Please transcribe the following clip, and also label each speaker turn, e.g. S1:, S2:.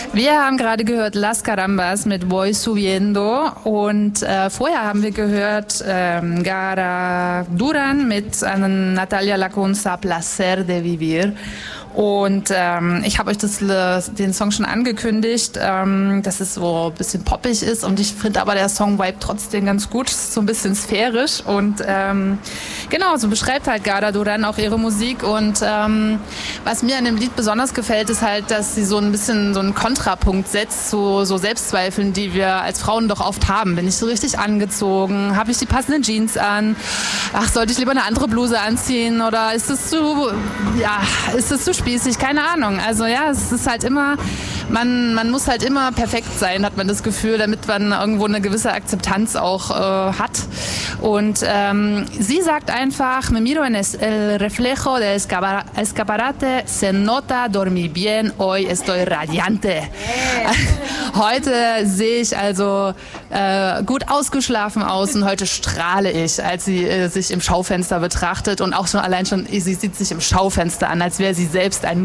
S1: Wir haben gerade gehört Las Carambas mit Voy Subiendo und vorher haben wir gehört Gara Duran mit Natalia Lacunza, Placer de Vivir. Und ich habe euch den Song schon angekündigt, dass es so ein bisschen poppig ist und ich finde aber der Song-Vibe trotzdem ganz gut, so ein bisschen sphärisch und genau, so beschreibt halt Gara Duran auch ihre Musik und was mir an dem Lied besonders gefällt, ist halt, dass sie so ein bisschen so einen Kontrapunkt setzt zu so Selbstzweifeln, die wir als Frauen doch oft haben. Bin ich so richtig angezogen? Habe ich die passenden Jeans an? Ach, sollte ich lieber eine andere Bluse anziehen oder ist es zu spießig? Keine Ahnung. Also ja, es ist halt immer, man muss halt immer perfekt sein, hat man das Gefühl, damit man irgendwo eine gewisse Akzeptanz auch hat. Und sie sagt einfach, me miro en el reflejo del escaparate, se nota, dormí bien, hoy estoy radiante. Heute sehe ich also gut ausgeschlafen aus und heute strahle ich, als sie sich im Schaufenster betrachtet und auch schon allein schon, sie sieht sich im Schaufenster an, als wäre sie selbst ein